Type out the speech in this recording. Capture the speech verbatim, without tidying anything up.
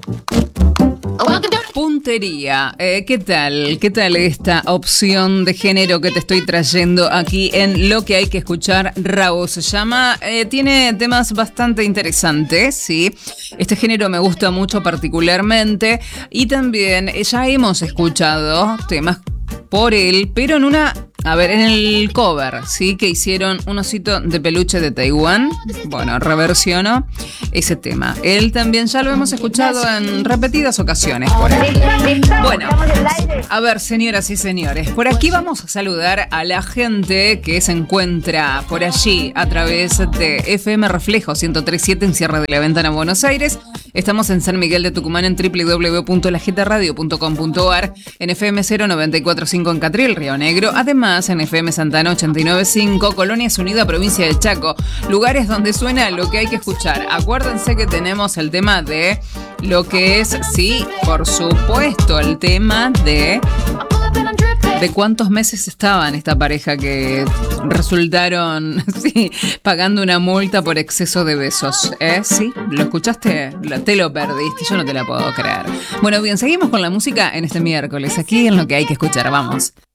Puntería, eh, ¿qué tal? ¿Qué tal esta opción de género que te estoy trayendo aquí en Lo que hay que escuchar? Rabo se llama, eh, tiene temas bastante interesantes, ¿sí? Este género me gusta mucho particularmente y también ya hemos escuchado temas por él, pero en una... A ver, en el cover, ¿sí? Que hicieron un osito de peluche de Taiwán. Bueno, reversionó ese tema. Él también ya lo hemos escuchado en repetidas ocasiones por ahí. Bueno, a ver, señoras y señores, por aquí vamos a saludar a la gente que se encuentra por allí a través de F M Reflejo ciento tres punto siete en Sierra de la Ventana, Buenos Aires. Estamos en San Miguel de Tucumán en doble u doble u doble u punto la jeta radio punto com punto a r, en F M cero noventa y cuatro punto cinco en Catril, Río Negro. Además, en F M Santana ochenta y nueve punto cinco, Colonias Unidas, provincia de Chaco. Lugares donde suena lo que hay que escuchar. Acuérdense que tenemos el tema de lo que es, sí, por supuesto, el tema de... ¿De cuántos meses estaban esta pareja que resultaron sí, pagando una multa por exceso de besos? ¿Eh? ¿Sí? ¿Lo escuchaste? Te lo perdiste, yo no te la puedo creer. Bueno, bien, seguimos con la música en este miércoles, aquí en Lo que hay que escuchar, vamos.